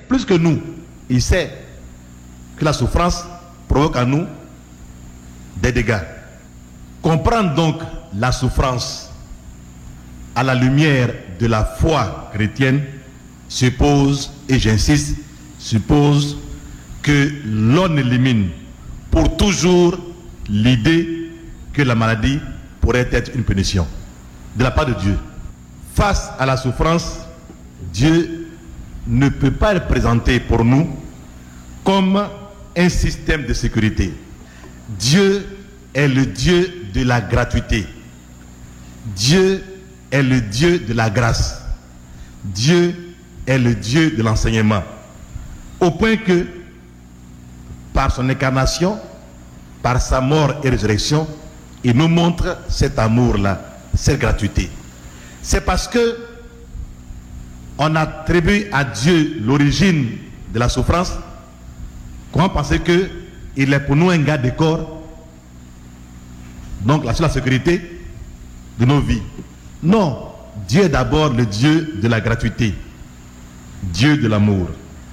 plus que nous. Il sait que la souffrance provoque en nous des dégâts. Comprendre donc la souffrance à la lumière de la foi chrétienne suppose, et j'insiste, suppose que l'on élimine pour toujours l'idée que la maladie pourrait être une punition de la part de Dieu. Face à la souffrance, Dieu ne peut pas être présenté pour nous comme un système de sécurité. Dieu est le Dieu de la gratuité. Dieu est le Dieu de la grâce. Dieu est le Dieu de l'enseignement. Au point que, par son incarnation, par sa mort et résurrection, il nous montre cet amour-là, cette gratuité. C'est parce que on attribue à Dieu l'origine de la souffrance qu'on pense qu'il est pour nous un garde du corps, donc la seule sécurité de nos vies. Non, Dieu est d'abord le Dieu de la gratuité, Dieu de l'amour.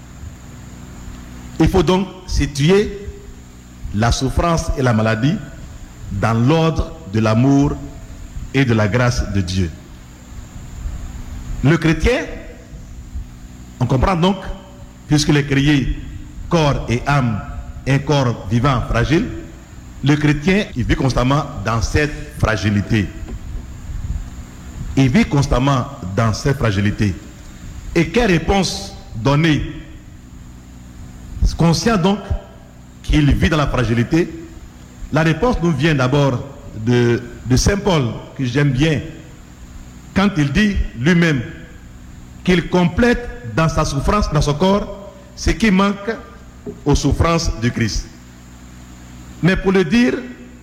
Il faut donc situer la souffrance et la maladie dans l'ordre de l'amour et de la grâce de Dieu. Le chrétien, on comprend donc, puisqu'il est créé corps et âme, un corps vivant, fragile, le chrétien, il vit constamment dans cette fragilité. Il vit constamment dans cette fragilité. Et quelle réponse donner? Conscient donc qu'il vit dans la fragilité, la réponse nous vient d'abord de Saint Paul, que j'aime bien, quand il dit lui-même qu'il complète dans sa souffrance, dans son corps, ce qui manque aux souffrances de Christ. Mais pour le dire,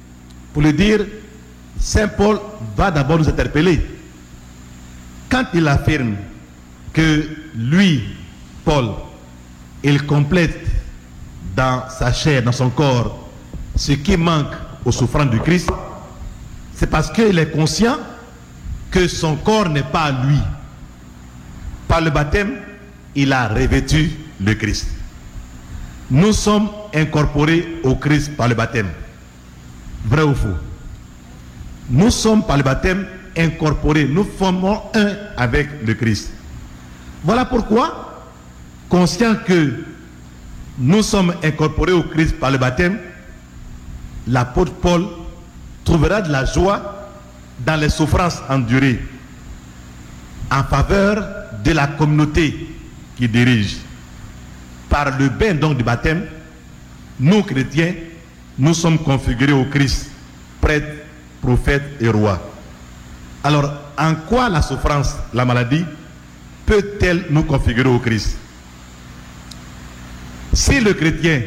Saint Paul va d'abord nous interpeller. Quand il affirme que lui, Paul, il complète dans sa chair, dans son corps, ce qui manque aux souffrances du Christ, c'est parce qu'il est conscient que son corps n'est pas à lui. Par le baptême, il a revêtu le Christ. Nous sommes incorporés au Christ par le baptême. Vrai ou faux? Nous sommes par le baptême incorporés. Nous formons un avec le Christ. Voilà pourquoi, conscient que nous sommes incorporés au Christ par le baptême, l'apôtre Paul trouvera de la joie dans les souffrances endurées en faveur de la communauté qu'il dirige. Par le bain donc du baptême, nous chrétiens, nous sommes configurés au Christ, prêtre, prophète et roi. Alors, en quoi la souffrance, la maladie, peut-elle nous configurer au Christ? Si le chrétien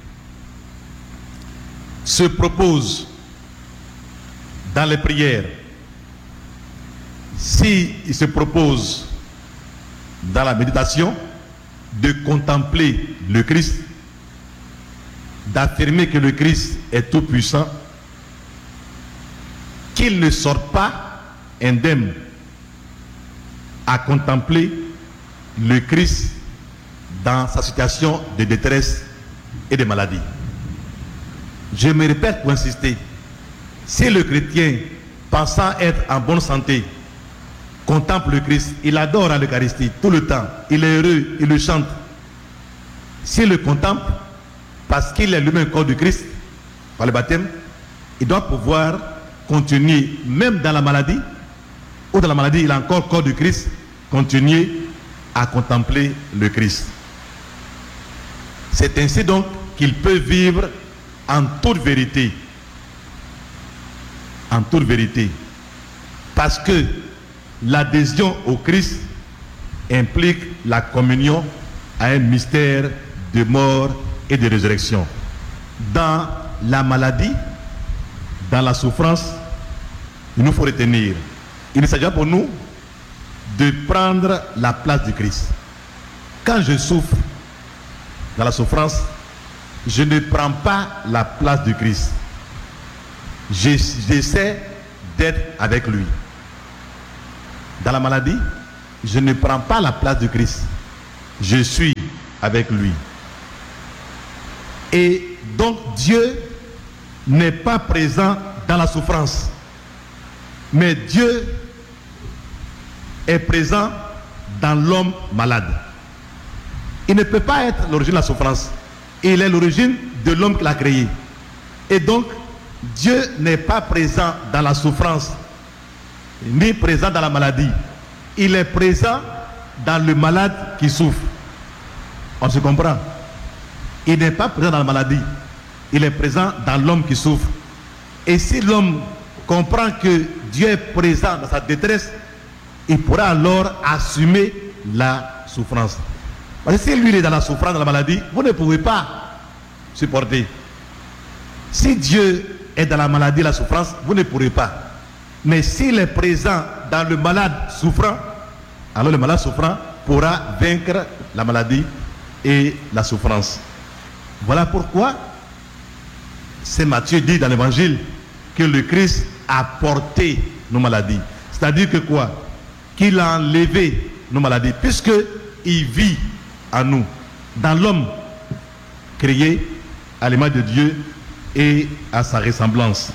se propose dans les prières, s'il se propose dans la méditation de contempler le Christ, d'affirmer que le Christ est tout puissant, qu'il ne sorte pas indemne à contempler le Christ dans sa situation de détresse et de maladie. Je me répète pour insister, si le chrétien, pensant être en bonne santé, contemple le Christ, il adore à l'Eucharistie tout le temps, il est heureux, il le chante. S'il le contemple, parce qu'il est lui-même corps du Christ, par le baptême, il doit pouvoir continuer, même dans la maladie, ou dans la maladie, il a encore corps du Christ, continuer à contempler le Christ. C'est ainsi donc qu'il peut vivre en toute vérité. En toute vérité. Parce que l'adhésion au Christ implique la communion à un mystère de mort et de résurrection. Dans la maladie, dans la souffrance, il nous faut retenir, il s'agit pour nous de prendre la place du Christ. Quand je souffre dans la souffrance, je ne prends pas la place du Christ. J'essaie d'être avec lui. Dans la maladie, je ne prends pas la place du Christ. Je suis avec lui. Et donc Dieu n'est pas présent dans la souffrance, mais Dieu est présent dans l'homme malade. Il ne peut pas être l'origine de la souffrance. Il est l'origine de l'homme qui l'a créé. Et donc, Dieu n'est pas présent dans la souffrance, ni présent dans la maladie. Il est présent dans le malade qui souffre. On se comprend? Il n'est pas présent dans la maladie. Il est présent dans l'homme qui souffre. Et si l'homme comprend que Dieu est présent dans sa détresse, il pourra alors assumer la souffrance. Parce que si lui il est dans la souffrance, dans la maladie, vous ne pouvez pas supporter. Si Dieu est dans la maladie, la souffrance, vous ne pourrez pas. Mais s'il est présent dans le malade souffrant, alors le malade souffrant pourra vaincre la maladie et la souffrance. Voilà pourquoi c'est Matthieu dit dans l'évangile que le Christ a porté nos maladies. C'est-à-dire que quoi? Qu'il a enlevé nos maladies, puisqu'il vit en nous, dans l'homme créé à l'image de Dieu et à sa ressemblance.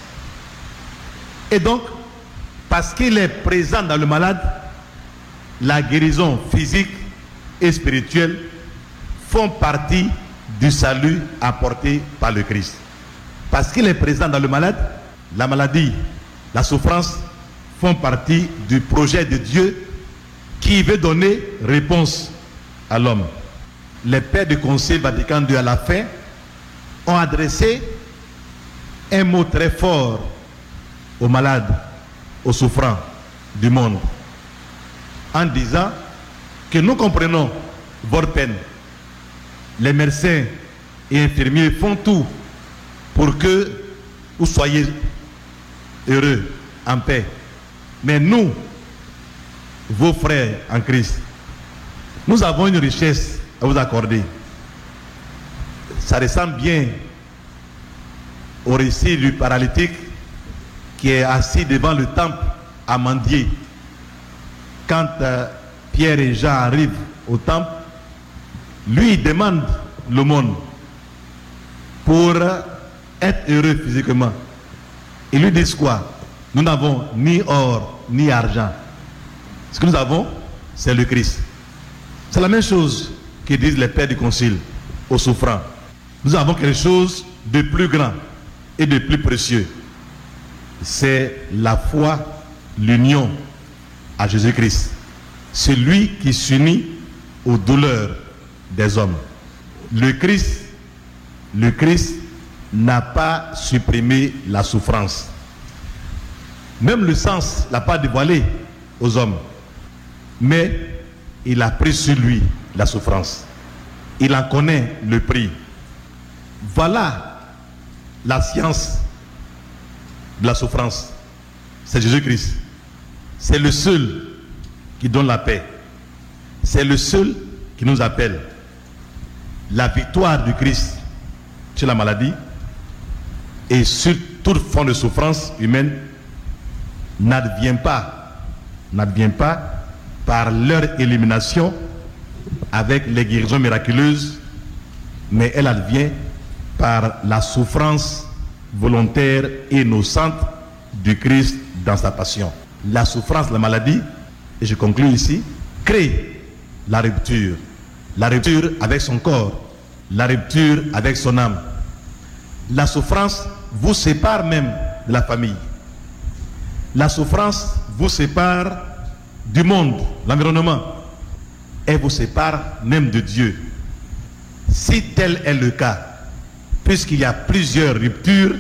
Et donc, parce qu'il est présent dans le malade, la guérison physique et spirituelle font partie du salut apporté par le Christ. Parce qu'il est présent dans le malade, la maladie, la souffrance font partie du projet de Dieu qui veut donner réponse à l'homme. Les pères du Concile Vatican II à la fin ont adressé un mot très fort aux malades, aux souffrants du monde, en disant que nous comprenons votre peine. Les médecins et infirmiers font tout pour que vous soyez heureux, en paix. Mais nous, vos frères en Christ, nous avons une richesse à vous accorder. Ça ressemble bien au récit du paralytique qui est assis devant le temple à mendier. Quand Pierre et Jean arrivent au temple, lui il demande l'aumône pour être heureux physiquement. Ils lui disent quoi? Nous n'avons ni or ni argent. Ce que nous avons, c'est le Christ. C'est la même chose que disent les pères du concile aux souffrants. Nous avons quelque chose de plus grand et de plus précieux. C'est la foi, l'union à Jésus-Christ. C'est lui qui s'unit aux douleurs des hommes. Le Christ n'a pas supprimé la souffrance. Même le sens ne l'a pas dévoilé aux hommes. Mais il a pris sur lui la souffrance. Il en connaît le prix. Voilà la science de la souffrance. C'est Jésus-Christ. C'est le seul qui donne la paix. C'est le seul qui nous appelle. La victoire du Christ sur la maladie et sur toute forme de souffrance humaine n'advient pas par leur élimination avec les guérisons miraculeuses, mais elle advient par la souffrance volontaire et innocente du Christ dans sa passion. La souffrance, la maladie, et je conclus ici, crée la rupture avec son corps, la rupture avec son âme. La souffrance vous sépare même de la famille. La souffrance vous sépare du monde, l'environnement. Elle vous sépare même de Dieu. Si tel est le cas, puisqu'il y a plusieurs ruptures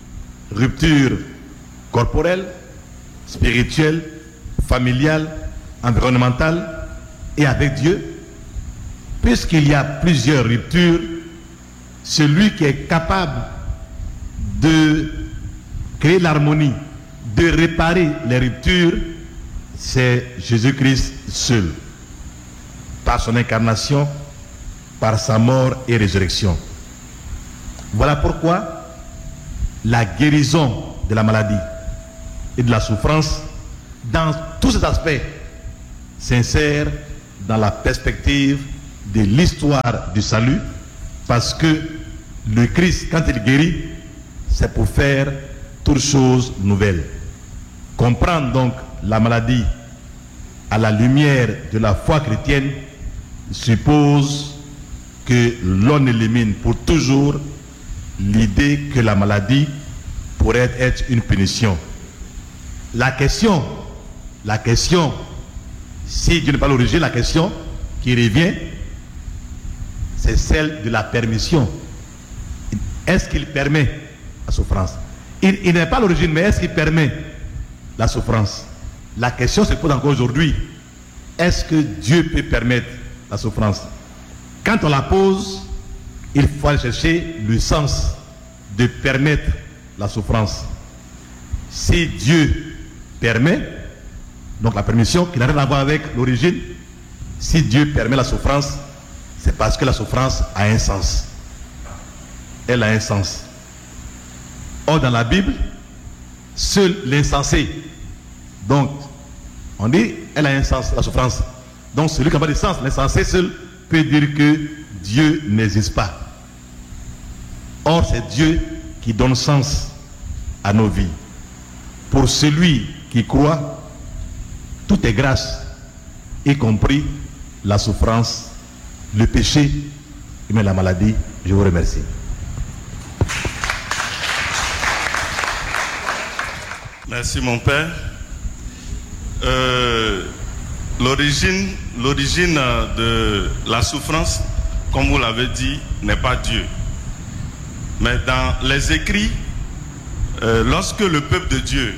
corporelles, spirituelles, familiales, environnementales et avec Dieu, puisqu'il y a plusieurs ruptures, celui qui est capable de créer l'harmonie, de réparer les ruptures, c'est Jésus-Christ seul, par son incarnation, par sa mort et résurrection. Voilà pourquoi la guérison de la maladie et de la souffrance, dans tous ces aspects, s'insère dans la perspective de l'histoire du salut, parce que le Christ, quand il guérit, c'est pour faire toutes choses nouvelles. Comprendre donc la maladie à la lumière de la foi chrétienne suppose que l'on élimine pour toujours l'idée que la maladie pourrait être une punition. La question, si Dieu n'est pas l'origine, la question qui revient, c'est celle de la permission. Est-ce qu'il permet la souffrance? Il n'est pas l'origine, mais est-ce qu'il permet la souffrance? La question se pose encore aujourd'hui. Est-ce que Dieu peut permettre la souffrance? Quand on la pose, il faut aller chercher le sens de permettre la souffrance. Si Dieu permet, donc la permission qui n'a rien à voir avec l'origine, si Dieu permet la souffrance, c'est parce que la souffrance a un sens. Elle a un sens. Or, dans la Bible, seul l'insensé, donc, on dit, elle a un sens, la souffrance. Donc, celui qui n'a pas de sens, l'insensé seul, peut dire que Dieu n'existe pas. Or, c'est Dieu qui donne sens à nos vies. Pour celui qui croit, tout est grâce, y compris la souffrance, le péché et même la maladie. Je vous remercie. Merci mon père. L'origine de la souffrance, comme vous l'avez dit, n'est pas Dieu. Mais dans les écrits, lorsque le peuple de Dieu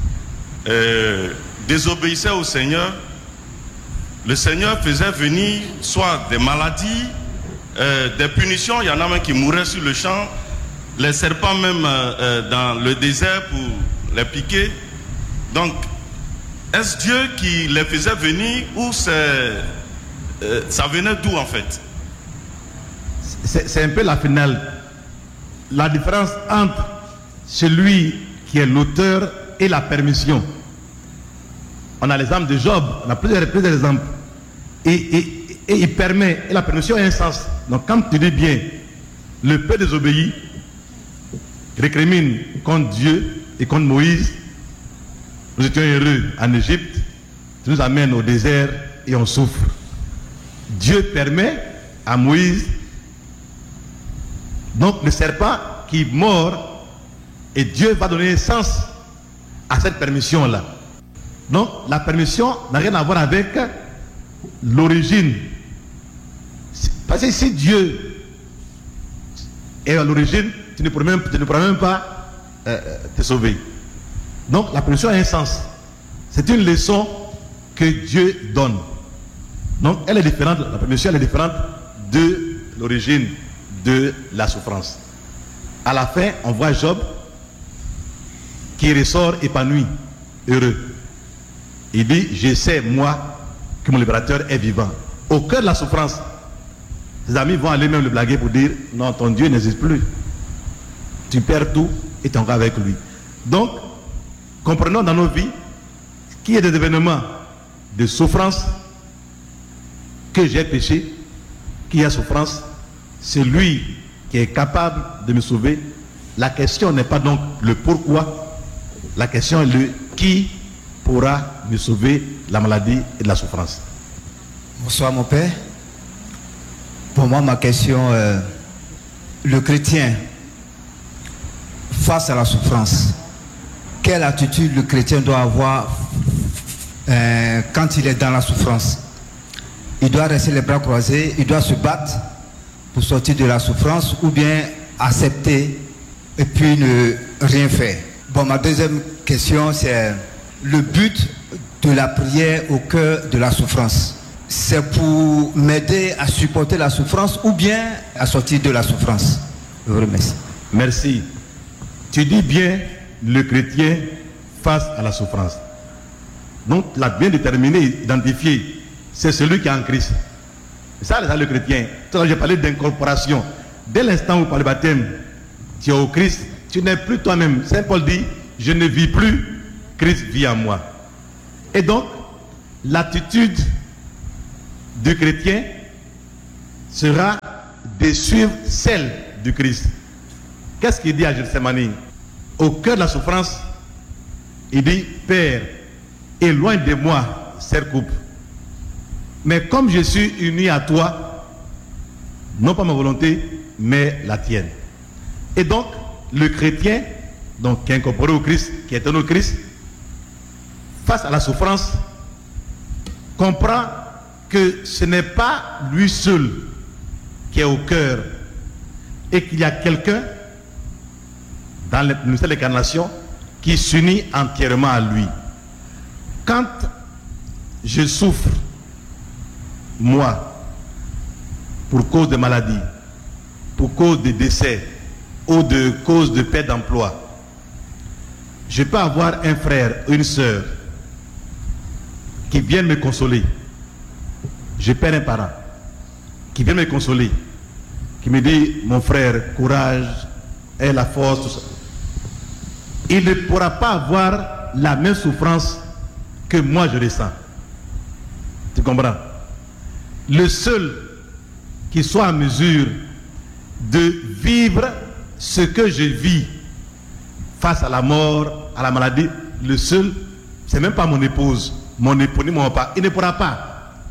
désobéissait au Seigneur, le Seigneur faisait venir soit des maladies, des punitions. Il y en a même qui mouraient sur le champ, les serpents même dans le désert pour les piquer. Donc, est-ce Dieu qui les faisait venir ou ça venait d'où en fait? C'est un peu la finale. La différence entre celui qui est l'auteur et la permission. On a l'exemple de Job, on a plusieurs exemples. Et il permet, et la permission a un sens. Donc quand tu dis bien, le peuple désobéit, récrimine contre Dieu et contre Moïse. Nous étions heureux en Égypte, tu nous amènes au désert et on souffre. Dieu permet à Moïse, donc le serpent qui mord, et Dieu va donner sens à cette permission-là. Donc la permission n'a rien à voir avec l'origine. Parce que si Dieu est à l'origine, tu ne pourras même pas te sauver. Donc la permission a un sens. C'est une leçon que Dieu donne. Donc elle est différente, la permission elle est différente de l'origine de la souffrance. À la fin, on voit Job qui ressort épanoui, heureux. Il dit, je sais moi que mon libérateur est vivant. Au cœur de la souffrance, ses amis vont aller même le blaguer pour dire, non, ton Dieu n'existe plus. Tu perds tout et tu es encore avec lui. Donc, comprenons dans nos vies qu'il y a des événements de souffrance, que j'ai péché, qu'il y a souffrance, c'est lui qui est capable de me sauver. La question n'est pas donc le pourquoi, la question est le qui pourra me sauver de la maladie et de la souffrance. Bonsoir mon père. Pour moi, ma question, le chrétien face à la souffrance, quelle attitude le chrétien doit avoir quand il est dans la souffrance? Il doit rester les bras croisés, il doit se battre pour sortir de la souffrance ou bien accepter et puis ne rien faire. Bon, ma deuxième question, c'est le but de la prière au cœur de la souffrance. C'est pour m'aider à supporter la souffrance ou bien à sortir de la souffrance. Je vous remercie. Merci. Tu dis bien le chrétien face à la souffrance. Donc, la bien déterminé, identifié, c'est celui qui est en Christ. Ça, c'est le chrétien. J'ai parlé d'incorporation. Dès l'instant où par le baptême, tu es au Christ, tu n'es plus toi-même. Saint Paul dit, je ne vis plus, Christ vit en moi. Et donc, l'attitude du chrétien sera de suivre celle du Christ. Qu'est-ce qu'il dit à Gethsémani? Au cœur de la souffrance, il dit, Père, éloigne de moi cette coupe. Mais comme je suis uni à toi, non pas ma volonté, mais la tienne. Et donc, le chrétien, donc, qui est incorporé au Christ, qui est un autre Christ, face à la souffrance, comprend que ce n'est pas lui seul qui est au cœur et qu'il y a quelqu'un dans le ministère de l'incarnation qui s'unit entièrement à lui. Quand je souffre, moi, pour cause de maladie, pour cause de décès ou de cause de perte d'emploi, je peux avoir un frère ou une sœur qui viennent me consoler. Je perds un parent qui vient me consoler, qui me dit, mon frère, courage, aie la force, tout ça. Il ne pourra pas avoir la même souffrance que moi je ressens. Tu comprends? Le seul qui soit en mesure de vivre ce que je vis face à la mort, à la maladie, le seul, c'est même pas mon épouse, mon époux, ni mon papa. Il ne pourra pas.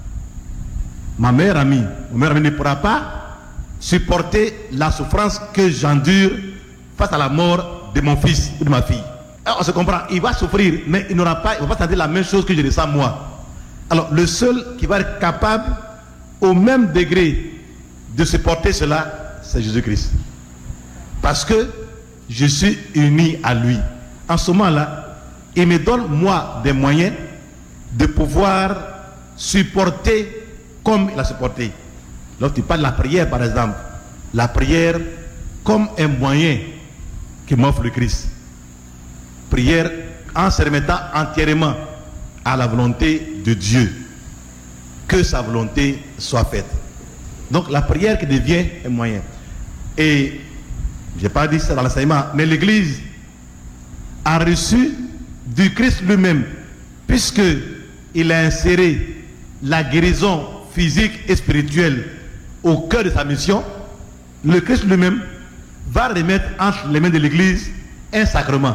Ma meilleure amie, mon meilleur ami ne pourra pas supporter la souffrance que j'endure face à la mort de mon fils ou de ma fille. Alors, on se comprend, il va souffrir, mais il n'aura pas, il ne va pas sentir la même chose que je ressens moi. Alors, le seul qui va être capable, au même degré, de supporter cela, c'est Jésus-Christ. Parce que je suis uni à lui. En ce moment-là, il me donne, moi, des moyens de pouvoir supporter comme il a supporté. Lorsqu'il parle de la prière, par exemple, la prière comme un moyen que m'offre le Christ. Prière en se remettant entièrement à la volonté de Dieu. Que sa volonté soit faite. Donc la prière qui devient un moyen. Et je n'ai pas dit ça dans l'enseignement, mais l'Église a reçu du Christ lui-même, puisqu'il a inséré la guérison physique et spirituelle au cœur de sa mission. Le Christ lui-même va remettre entre les mains de l'Église un sacrement.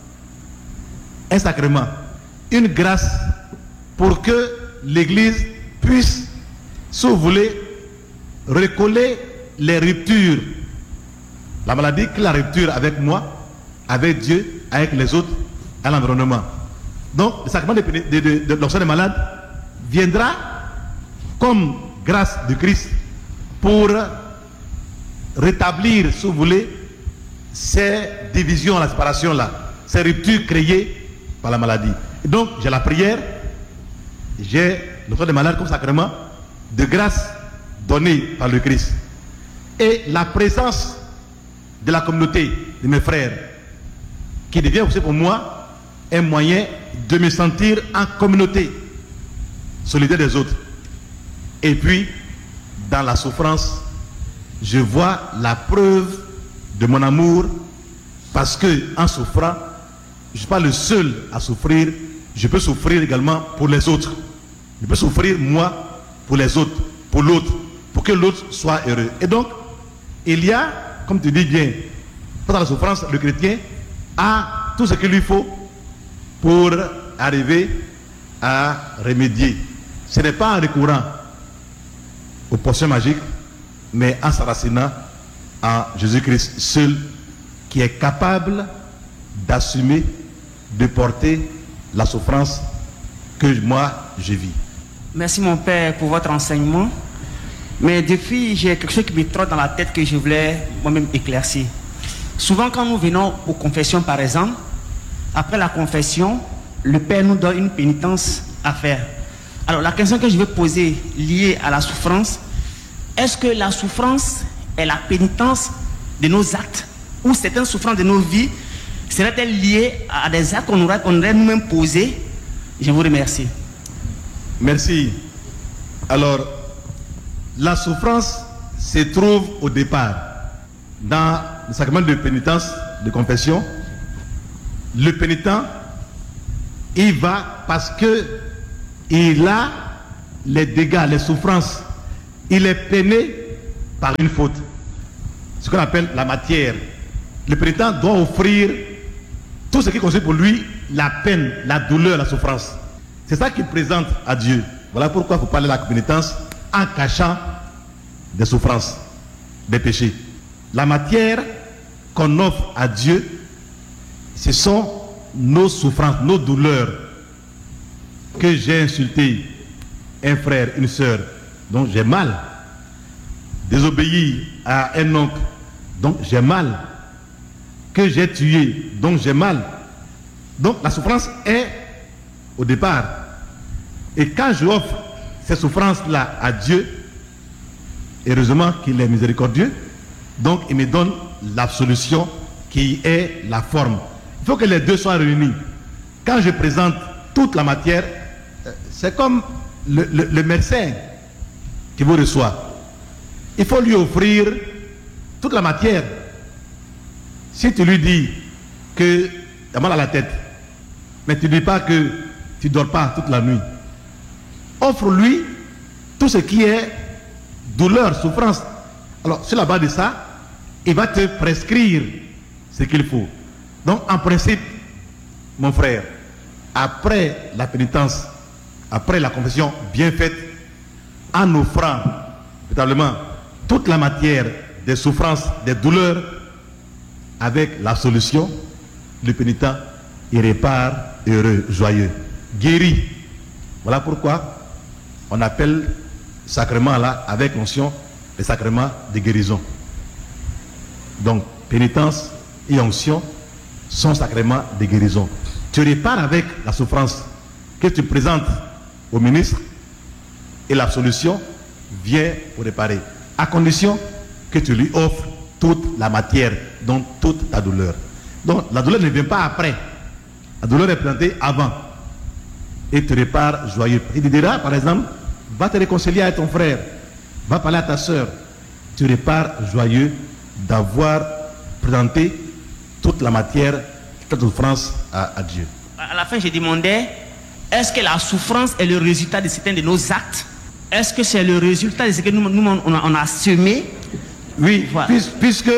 Un sacrement. Une grâce pour que l'Église puisse, si vous voulez, recoller les ruptures. La maladie, que la rupture avec moi, avec Dieu, avec les autres, à l'environnement. Donc, le sacrement de l'onction des malades viendra comme grâce de Christ pour rétablir, si vous voulez, ces divisions, la séparation-là, ces ruptures créées par la maladie. Et donc, j'ai la prière, j'ai l'onction des malades comme sacrement de grâce donnée par le Christ. Et la présence de la communauté, de mes frères, qui devient aussi pour moi un moyen de me sentir en communauté, solidaire des autres. Et puis, dans la souffrance, je vois la preuve de mon amour, parce que en souffrant, je ne suis pas le seul à souffrir, je peux souffrir également pour les autres. Je peux souffrir moi pour les autres, pour l'autre, pour que l'autre soit heureux. Et donc, il y a, comme tu dis bien, pendant la souffrance, le chrétien a tout ce qu'il lui faut pour arriver à remédier. Ce n'est pas en recourant aux potions magiques, mais en s'enracinant en Jésus-Christ seul, qui est capable d'assumer, de porter la souffrance que moi je vis. Merci mon père pour votre enseignement. Mais depuis, j'ai quelque chose qui me trotte dans la tête que je voulais moi-même éclaircir. Souvent quand nous venons aux confessions par exemple, après la confession, le père nous donne une pénitence à faire. Alors la question que je vais poser liée à la souffrance, est-ce que la souffrance est la pénitence de nos actes, ou certaines souffrances de nos vies seraient-elles liées à des actes qu'on aurait nous-mêmes posés? Je vous remercie. Merci. Alors, la souffrance se trouve au départ dans le sacrement de pénitence, de confession. Le pénitent, il va parce que il a les dégâts, les souffrances. Il est peiné par une faute. Ce qu'on appelle la matière. Le pénitent doit offrir tout ce qui constitue pour lui la peine, la douleur, la souffrance. C'est ça qu'il présente à Dieu. Voilà pourquoi il faut parler de la pénitence en cachant des souffrances, des péchés. La matière qu'on offre à Dieu, ce sont nos souffrances, nos douleurs. Que j'ai insulté un frère, une soeur, dont j'ai mal. Désobéi à un oncle, donc j'ai mal. Que j'ai tué, donc j'ai mal. Donc la souffrance est au départ. Et quand je offre ces souffrances-là à Dieu, heureusement qu'il est miséricordieux, donc il me donne l'absolution qui est la forme. Il faut que les deux soient réunis. Quand je présente toute la matière, c'est comme le médecin qui vous reçoit. Il faut lui offrir toute la matière. Si tu lui dis que tu as mal à la tête, mais tu ne dis pas que tu ne dors pas toute la nuit, offre-lui tout ce qui est douleur, souffrance. Alors, sur la base de ça, il va te prescrire ce qu'il faut. Donc, en principe, mon frère, après la pénitence, après la confession bien faite, en offrant véritablement toute la matière des souffrances, des douleurs, avec la solution, le pénitent, il répare heureux, joyeux, guéri. Voilà pourquoi on appelle sacrement là, avec l'onction, le sacrement de guérison. Donc, pénitence et onction sont sacrements de guérison. Tu répares avec la souffrance que tu présentes au ministre et l'absolution vient pour réparer, à condition que tu lui offres toute la matière, donc toute ta douleur. Donc la douleur ne vient pas après. La douleur est présentée avant. Et tu répares joyeux. Il te dira, par exemple, va te réconcilier avec ton frère, va parler à ta soeur. Tu répares joyeux d'avoir présenté toute la matière, toute la souffrance à Dieu. À la fin, je demandais, est-ce que la souffrance est le résultat de certains de nos actes? Est-ce que c'est le résultat de ce que nous on a semé? Oui, voilà. puisque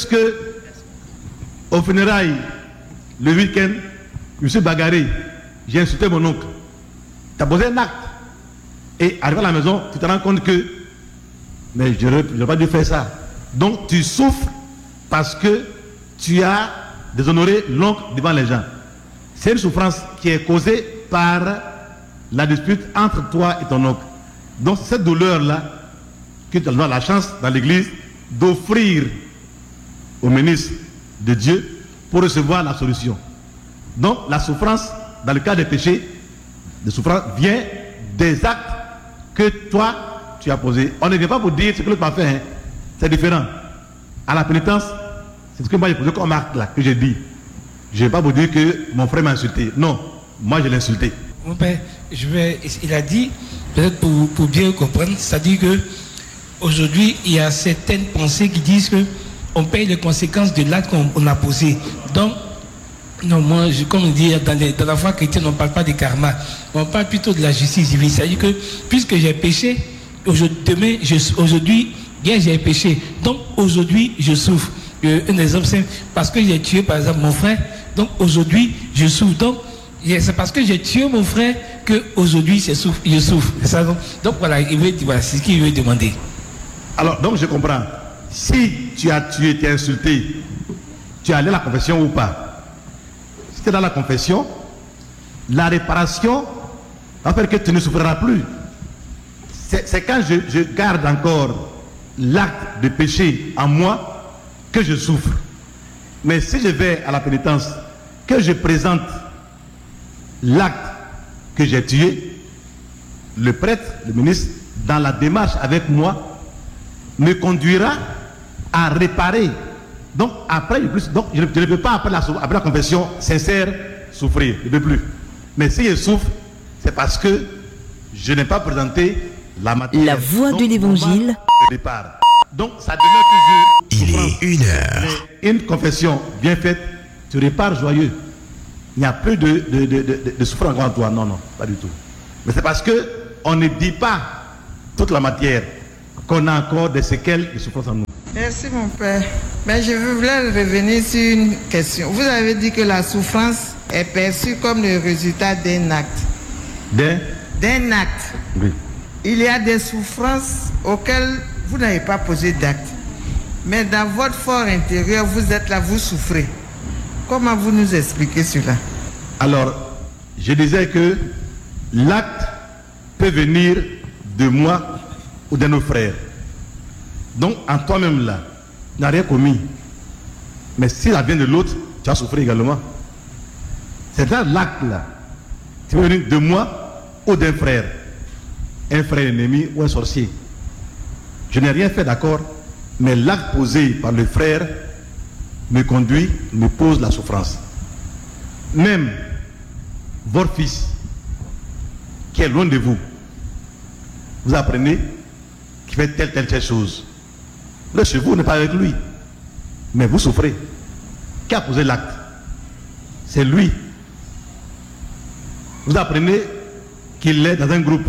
au funérailles, le week-end, je me suis bagarré, j'ai insulté mon oncle. Tu as posé un acte. Et arrivé à la maison, tu te rends compte que, mais je n'aurais pas dû faire ça. Donc tu souffres parce que tu as déshonoré l'oncle devant les gens. C'est une souffrance qui est causée par la dispute entre toi et ton oncle. Donc cette douleur-là, que tu as la chance dans l'église d'offrir au ministre de Dieu pour recevoir la solution. Donc la souffrance, dans le cas des péchés, la souffrance vient des actes que toi tu as posés. On ne vient pas pour dire ce que l'autre m'a fait, hein. C'est différent. À la pénitence, c'est ce que moi j'ai posé comme acte là, que j'ai dit. Je ne vais pas vous dire que mon frère m'a insulté. Non, moi je l'ai insulté. Mon père, il a dit, peut-être pour bien comprendre, c'est-à-dire que aujourd'hui, il y a certaines pensées qui disent que on paye les conséquences de l'acte qu'on a posé. Donc, non, moi, comme on dit, dans la foi chrétienne, on ne parle pas de karma. On parle plutôt de la justice divine. C'est-à-dire que, puisque j'ai péché, aujourd'hui, hier j'ai péché. Donc, aujourd'hui, je souffre. Un exemple simple, parce que j'ai tué, par exemple, mon frère. Donc, aujourd'hui, je souffre. Donc, c'est parce que j'ai tué mon frère qu'aujourd'hui, je souffre. C'est ça, donc voilà, voilà, c'est ce qu'il veut demander. Alors, donc je comprends. Si tu as tué, tu as insulté, tu es allé à la confession ou pas? Si tu es dans la confession, la réparation va faire que tu ne souffriras plus. C'est quand je garde encore l'acte de péché en moi que je souffre. Mais si je vais à la pénitence, que je présente l'acte que j'ai tué, le prêtre, le ministre, dans la démarche avec moi, me conduira à réparer. Donc après, je ne peux pas après la confession sincère souffrir, je ne peux plus. Mais si je souffre, c'est parce que je n'ai pas présenté la matière. La voix de l'évangile. Donc ça demeure toujours. Il est 1h. Mais une confession bien faite, tu répares joyeux. Il n'y a plus de souffrance en toi. Non, non, pas du tout. Mais c'est parce que on ne dit pas toute la matière. qu'on a encore des séquelles de souffrance en nous. Merci mon père. Mais je voulais revenir sur une question. Vous avez dit que la souffrance est perçue comme le résultat d'un acte. D'un acte. Oui. Il y a des souffrances auxquelles vous n'avez pas posé d'acte. Mais dans votre fort intérieur, vous êtes là, vous souffrez. Comment vous nous expliquez cela? Alors, je disais que l'acte peut venir de moi ou de nos frères. Donc, en toi-même là, tu n'as rien commis. Mais si ça vient de l'autre, tu vas souffrir également. C'est là l'acte là. Tu peux venir de moi ou d'un frère. Un frère ennemi ou un sorcier. Je n'ai rien fait, d'accord, mais l'acte posé par le frère me conduit, me pose la souffrance. Même votre fils, qui est loin de vous, vous apprenez qu'il fait telle chose. Le chez vous n'est pas avec lui, mais vous souffrez. Qui a posé l'acte? C'est lui. Vous apprenez qu'il est dans un groupe.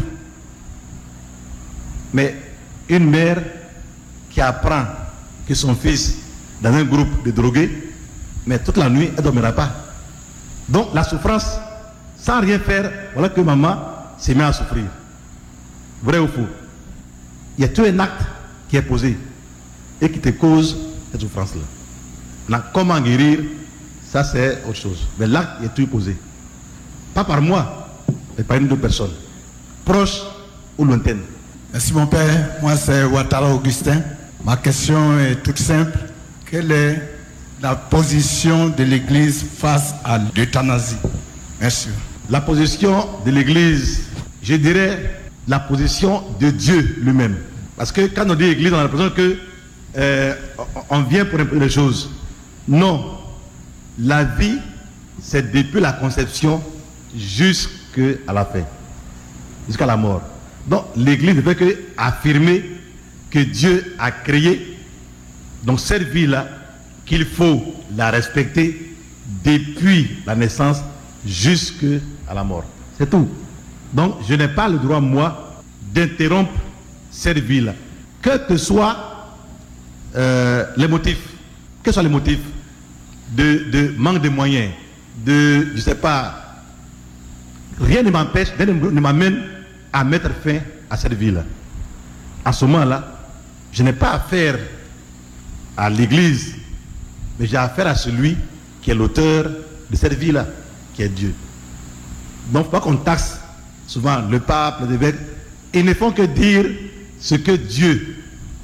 Mais une mère qui apprend que son fils dans un groupe de drogués, mais toute la nuit, elle ne dormira pas. Donc la souffrance, sans rien faire, voilà que maman s'est mise à souffrir. Vrai ou faux? Il y a tout un acte qui est posé et qui te cause cette souffrance-là. Comment guérir, ça c'est autre chose. Mais l'acte est tout posé. Pas par moi, mais par une autre personne, proche ou lointaine. Merci mon père, moi c'est Ouattara Augustin. Ma question est toute simple. Quelle est la position de l'Église face à l'euthanasie? Merci. La position de l'Église, je dirais la position de Dieu lui-même. Parce que quand on dit Église, on a l'impression que on vient pour imposer les choses. Non. La vie, c'est depuis la conception jusqu'à la fin, jusqu'à la mort. Donc l'Église ne fait que affirmer que Dieu a créé donc cette vie-là, qu'il faut la respecter depuis la naissance jusqu'à la mort. C'est tout. Donc je n'ai pas le droit, moi, d'interrompre cette vie-là. Que soient les motifs, quels soient les motifs de manque de moyens, de, je ne sais pas, rien ne m'empêche, rien ne m'amène à mettre fin à cette vie-là. À ce moment-là, je n'ai pas affaire à l'Église, mais j'ai affaire à celui qui est l'auteur de cette vie-là, qui est Dieu. Donc, il ne faut pas qu'on taxe souvent le pape, les évêques. Ils ne font que dire ce que Dieu.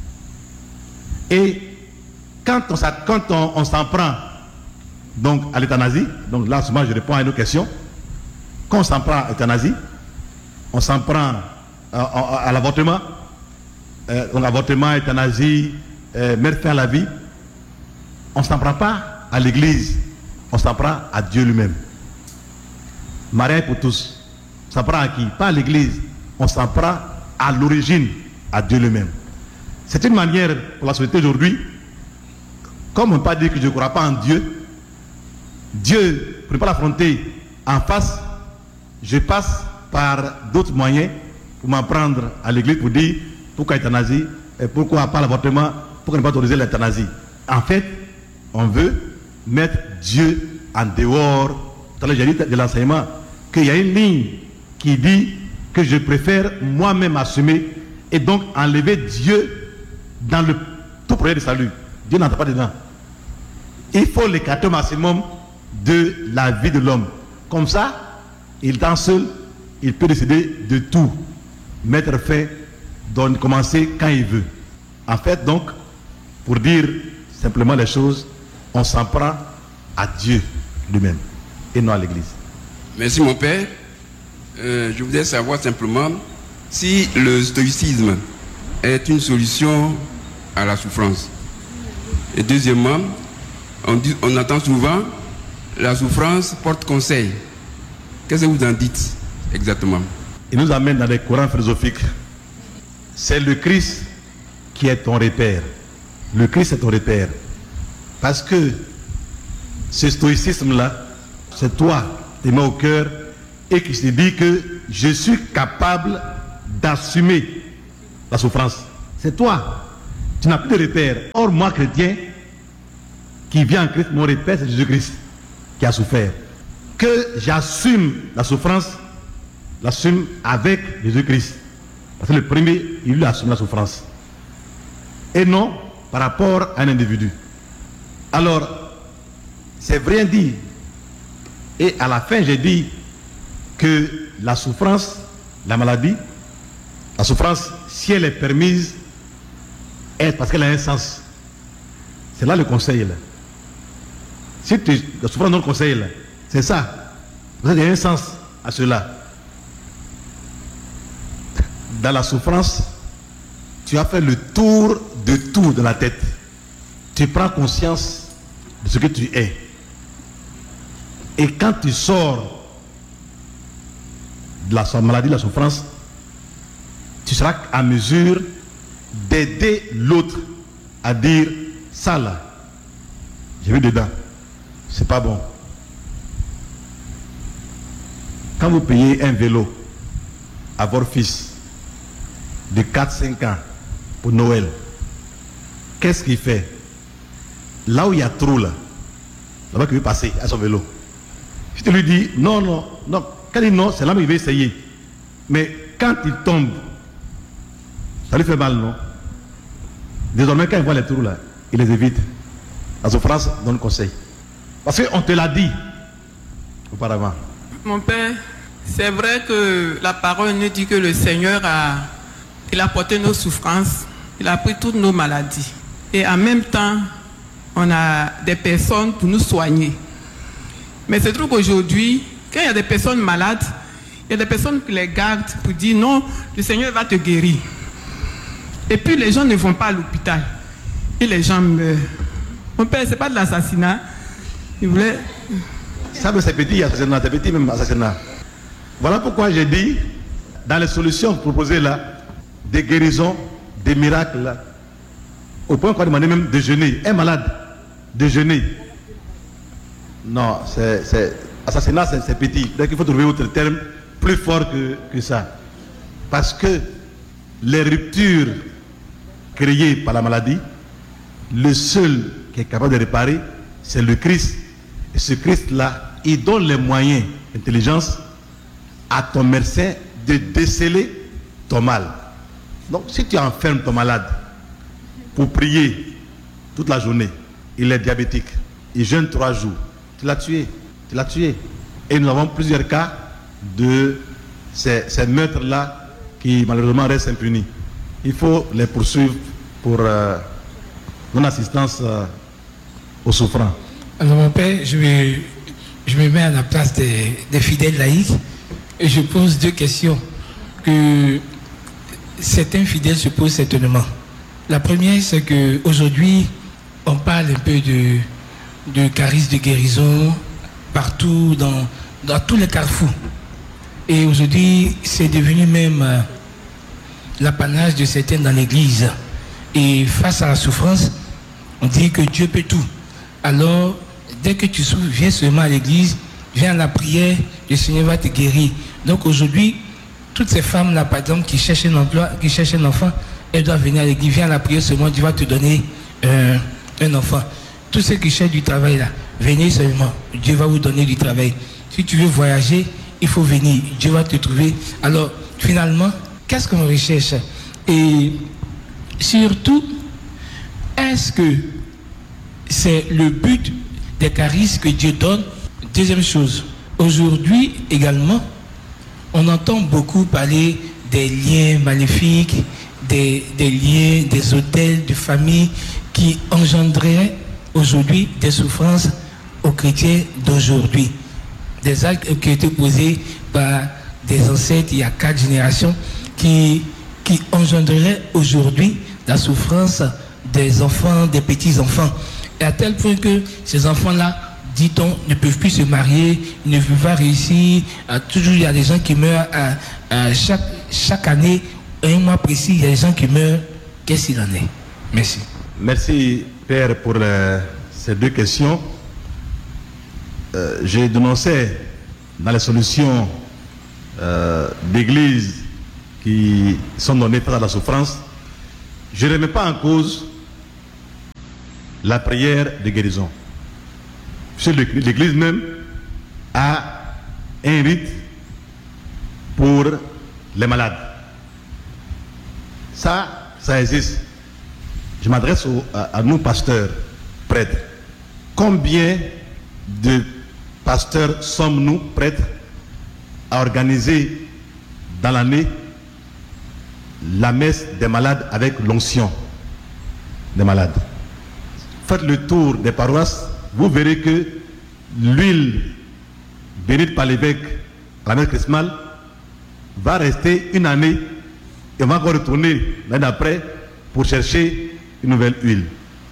Et quand on s'en prend donc à l'euthanasie, donc là souvent je réponds à une autre question, quand on s'en prend à l'euthanasie, on s'en prend à l'avortement, donc avortement, euthanasie, mettre fin à la vie, on ne s'en prend pas à l'Église, on s'en prend à Dieu lui-même. Mariage pour tous. On s'en prend à qui? Pas à l'Église, on s'en prend à l'origine, à Dieu lui-même. C'est une manière pour la société aujourd'hui, comme on ne peut pas dire que je ne crois pas en Dieu, Dieu, pour ne pas l'affronter en face, je passe par d'autres moyens pour m'en prendre à l'Église pour dire pourquoi l'euthanasie, et pourquoi pas l'avortement, pourquoi ne pas autoriser l'euthanasie. En fait, on veut mettre Dieu en dehors. Tout à l'heure, j'ai dit de l'enseignement qu'il y a une ligne qui dit que je préfère moi-même assumer et donc enlever Dieu dans le tout projet de salut. Dieu n'entre pas dedans. Il faut l'écarter au maximum de la vie de l'homme. Comme ça, il est seul, il peut décider de tout, mettre fin, donc commencer quand il veut. En fait, donc, pour dire simplement les choses, on s'en prend à Dieu lui-même et non à l'Église. Merci mon père. Je voudrais savoir simplement si le stoïcisme est une solution à la souffrance. Et deuxièmement, on entend souvent la souffrance porte conseil. Qu'est-ce que vous en dites exactement? Il nous amène dans les courants philosophiques. C'est le Christ qui est ton repère. Le Christ est ton repère. Parce que ce stoïcisme-là, c'est toi, tes mains au cœur, et qui se dit que je suis capable d'assumer la souffrance. C'est toi. Tu n'as plus de repère. Or, moi, chrétien, qui vient en Christ, mon repère, c'est Jésus-Christ qui a souffert. Que j'assume la souffrance, l'assume avec Jésus-Christ. Parce que le premier, il lui assume la souffrance. Et non par rapport à un individu. Alors, c'est vrai dit. Et à la fin, j'ai dit que la souffrance, la maladie, la souffrance, si elle est permise, est parce qu'elle a un sens. C'est là le conseil. Là. Si la souffrance donne le conseil, c'est ça. Il y a un sens à cela. Dans la souffrance, tu as fait le tour de tout dans la tête. Tu prends conscience de ce que tu es. Et quand tu sors de la maladie, de la souffrance, tu seras à mesure d'aider l'autre à dire ça là, j'ai vu dedans, c'est pas bon. Quand vous payez un vélo à votre fils de 4-5 ans pour Noël, qu'est-ce qu'il fait? Là où il y a trou là-bas qu'il veut passer à son vélo. Si tu lui dis non, non, non, quand il dit non, c'est là où il veut essayer. Mais quand il tombe, ça lui fait mal, non? Désormais, quand il voit les trous là, il les évite. La souffrance donne conseil. Parce qu'on te l'a dit auparavant. Mon père, c'est vrai que la parole nous dit que le Seigneur il a porté nos souffrances, il a pris toutes nos maladies. Et en même temps, on a des personnes pour nous soigner. Mais c'est trop qu'aujourd'hui, quand il y a des personnes malades, il y a des personnes qui les gardent pour dire non, le Seigneur va te guérir. Et puis les gens ne vont pas à l'hôpital. Et les gens meurent. Mon père, c'est pas de l'assassinat. Il voulait... Ça, c'est petit assassinat, c'est petit même assassinat. Voilà pourquoi j'ai dit, dans les solutions proposées là, des guérisons, des miracles là, au point qu'on demandait même de jeûner. Un malade, de jeûner. Non, c'est assassinat, c'est petit. Donc il faut trouver autre terme plus fort que ça. Parce que les ruptures créées par la maladie, le seul qui est capable de réparer, c'est le Christ. Et ce Christ-là, il donne les moyens d'intelligence à ton médecin de déceler ton mal. Donc si tu enfermes ton malade pour prier toute la journée, il est diabétique, il jeûne 3 jours, tu l'as tué, tu l'as tué. Et nous avons plusieurs cas de ces meurtres-là qui malheureusement restent impunis. Il faut les poursuivre pour non-assistance aux souffrants. Alors mon père, je me mets à la place des fidèles laïcs et je pose 2 questions que certains fidèles se posent certainement. La première, c'est qu'aujourd'hui, on parle un peu de charisme de guérison partout dans tous les carrefours. Et aujourd'hui, c'est devenu même l'apanage de certains dans l'église. Et face à la souffrance, on dit que Dieu peut tout. Alors, dès que tu souffres, viens seulement à l'église, viens à la prière, le Seigneur va te guérir. Donc aujourd'hui, toutes ces femmes-là, par exemple, qui cherchent un emploi, qui cherchent un enfant, elles doivent venir à l'église, viens à la prière seulement, Dieu va te donner un enfant. Tous ceux qui cherchent du travail là, venez seulement, Dieu va vous donner du travail. Si tu veux voyager, il faut venir, Dieu va te trouver. Alors, finalement, qu'est-ce qu'on recherche? Et surtout, est-ce que c'est le but des charismes que Dieu donne? Deuxième chose, aujourd'hui également, on entend beaucoup parler des liens maléfiques, des liens, des hôtels de famille qui engendraient aujourd'hui des souffrances aux chrétiens d'aujourd'hui. Des actes qui ont été posés par des ancêtres il y a 4 générations qui engendreraient aujourd'hui la souffrance des enfants, des petits-enfants. Et à tel point que ces enfants-là, dit-on, ne peuvent plus se marier, ne peuvent pas réussir. Toujours, il y a des gens qui meurent chaque année, un mois précis, il y a des gens qui meurent. Qu'est-ce qu'il en est? Merci. Merci, Père, pour ces 2 questions. J'ai dénoncé dans les solutions d'église qui sont données face à la souffrance je ne remets pas en cause la prière de guérison. L'Église même a un rite pour les malades. Ça existe. Je m'adresse à nous pasteurs, prêtres. Combien de pasteurs sommes-nous prêtres à organiser dans l'année la messe des malades avec l'onction des malades? Faites le tour des paroisses, vous verrez que l'huile bénite par l'évêque à la messe chrismale va rester une année et on va encore retourner l'année après pour chercher une nouvelle huile.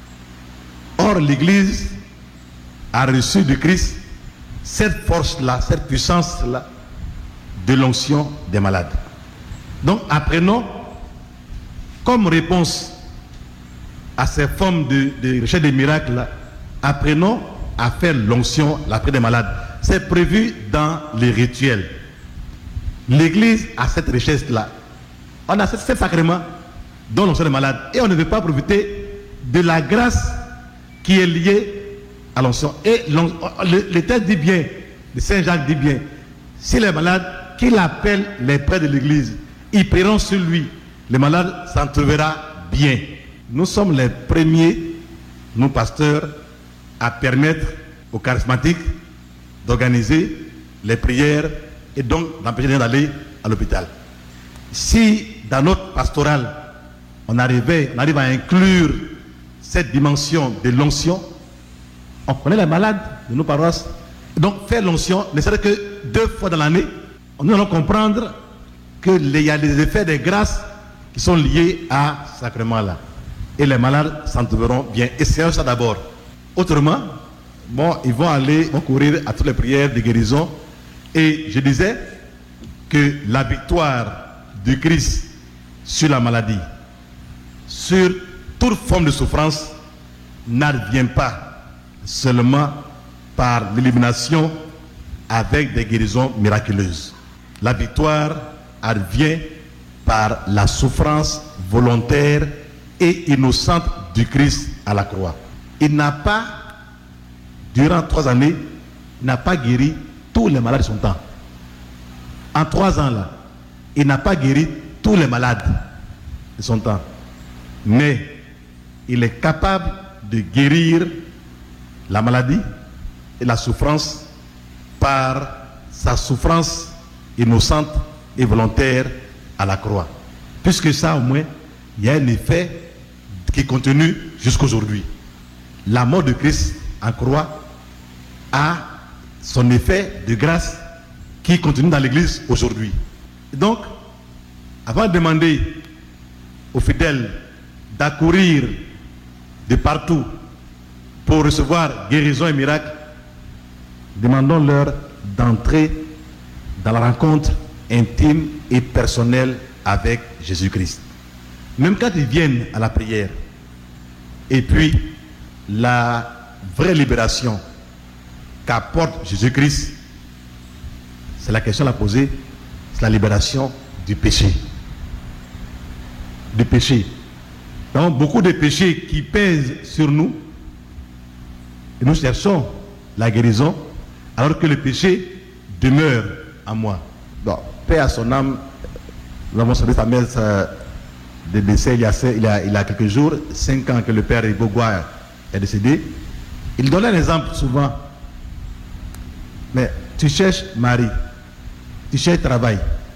Or, l'Église a reçu de Christ cette force-là, cette puissance-là de l'onction des malades. Donc, apprenons, comme réponse à ces formes de recherche des miracles, apprenons à faire l'onction, la prière des malades. C'est prévu dans les rituels. L'Église a cette richesse-là. On a ces sacrements dont l'onction des malades. Et on ne veut pas profiter de la grâce qui est liée à l'onction. Et le texte dit bien, de Saint Jacques dit bien, si les malades, qu'il appelle les prêtres de l'Église, ils prieront sur lui, les malades s'en trouvera bien. Nous sommes les premiers, nous pasteurs, à permettre aux charismatiques d'organiser les prières et donc d'empêcher les gens d'aller à l'hôpital. Si dans notre pastoral, on arrive à inclure cette dimension de l'onction, on connaît les malades de nos paroisses. Donc faire l'onction ne serait que 2 fois dans l'année. Nous allons comprendre qu'il y a des effets de grâce qui sont liés à ce sacrement-là. Et les malades s'en trouveront bien. Et c'est ça d'abord. Autrement, ils vont courir à toutes les prières de guérison. Et je disais que la victoire de Christ sur la maladie, sur toute forme de souffrance, n'advient pas seulement par l'élimination avec des guérisons miraculeuses. La victoire advient par la souffrance volontaire et innocente du Christ à la croix. Il n'a pas, durant 3 années, n'a pas guéri tous les malades de son temps. En 3 ans là, il n'a pas guéri tous les malades de son temps. Mais il est capable de guérir la maladie et la souffrance par sa souffrance innocente et volontaire à la croix. Puisque ça, au moins, il y a un effet qui continue jusqu'aujourd'hui. La mort de Christ en croix a son effet de grâce qui continue dans l'Église aujourd'hui. Donc, avant de demander aux fidèles d'accourir de partout pour recevoir guérison et miracle, demandons-leur d'entrer dans la rencontre intime et personnelle avec Jésus-Christ. Même quand ils viennent à la prière, et puis la vraie libération qu'apporte Jésus-Christ, c'est la question à poser, c'est la libération du péché. Du péché. Donc beaucoup de péchés qui pèsent sur nous, et nous cherchons la guérison, alors que le péché demeure en moi. Bon, paix à son âme, nous avons salué sa mère de décès il y a quelques jours, 5 ans que le père Ibogoua est décédé. Il donnait un exemple souvent. Mais tu cherches mari, tu cherches travail,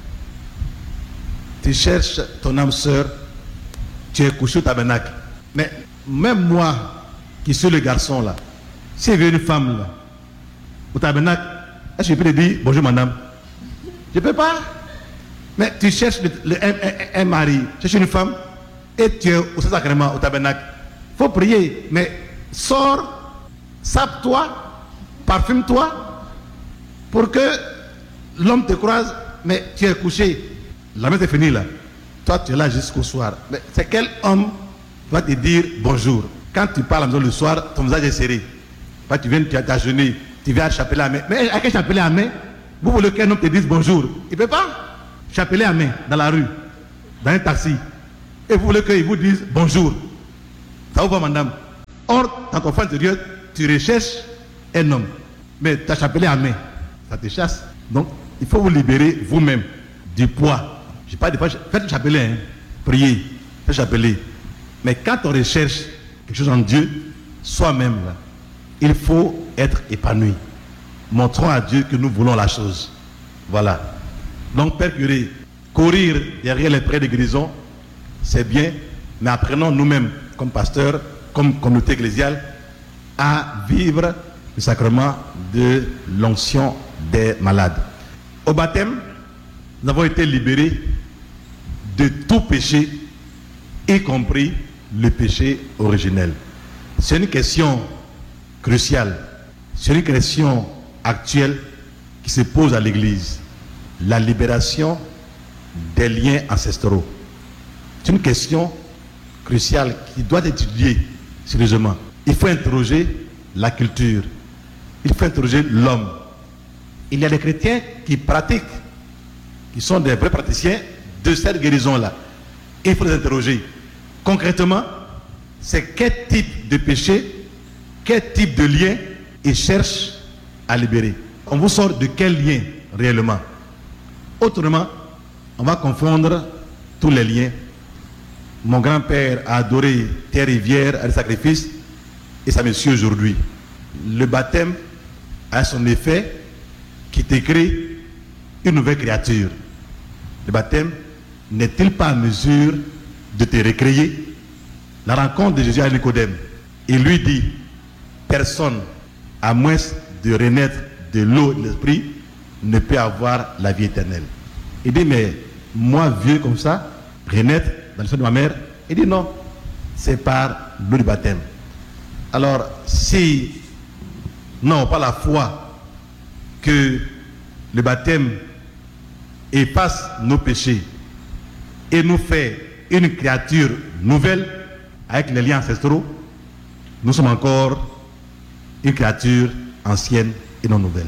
tu cherches ton âme sœur, tu es couché au tabernacle. Mais même moi, qui suis le garçon là, si il y a une femme là, au tabernacle, est-ce que je peux te dire bonjour madame? Je ne peux pas. Mais tu cherches un mari, tu cherches une femme, et tu es au sacrement, au tabernacle. Il faut prier, mais sors, sape-toi, parfume-toi, pour que l'homme te croise, mais tu es couché. La messe est finie là. Toi, tu es là jusqu'au soir. Mais c'est quel homme va te dire bonjour? Quand tu parles à la maison le soir, ton visage est serré. Quand tu viens, tu as jeûné, tu viens chapeler à main. Mais à quel chapeler à main? Vous voulez qu'un homme te dise bonjour? Il ne peut pas. Chapeler à main dans la rue, dans un taxi. Et vous voulez qu'ils vous disent bonjour. Ça vous va, madame? Or, dans ton fond intérieur, tu recherches un homme. Mais ta chapelet à main, ça te chasse. Donc, il faut vous libérer vous-même du poids. Je sais pas, des fois, faites le chapelet, hein. Priez, faites le chapelet. Mais quand on recherche quelque chose en Dieu, soi-même, là, il faut être épanoui. Montrons à Dieu que nous voulons la chose. Voilà. Donc, Père curé, courir derrière les prêts de guérison, c'est bien, mais apprenons nous-mêmes, comme pasteurs, comme communauté ecclésiale, à vivre le sacrement de l'onction des malades. Au baptême, nous avons été libérés de tout péché, y compris le péché originel. C'est une question cruciale, c'est une question actuelle qui se pose à l'Église. La libération des liens ancestraux. C'est une question cruciale qui doit être étudiée sérieusement. Il faut interroger la culture. Il faut interroger l'homme. Il y a des chrétiens qui pratiquent, qui sont des vrais praticiens de cette guérison-là. Il faut les interroger. Concrètement, c'est quel type de péché, quel type de lien ils cherchent à libérer. On vous sort de quel lien réellement? Autrement, on va confondre tous les liens. Mon grand-père a adoré terre rivière à des sacrifices et ça me suit aujourd'hui. Le baptême a son effet qui te crée une nouvelle créature. Le baptême n'est-il pas en mesure de te recréer? La rencontre de Jésus avec Nicodème, il lui dit, personne, à moins de renaître de l'eau et de l'esprit, ne peut avoir la vie éternelle. Il dit, mais moi, vieux comme ça, renaître dans le sein de ma mère? Il dit, non, c'est par l'eau du baptême. Alors, si nous n'avons pas la foi que le baptême efface nos péchés et nous fait une créature nouvelle avec les liens ancestraux, nous sommes encore une créature ancienne et non nouvelle.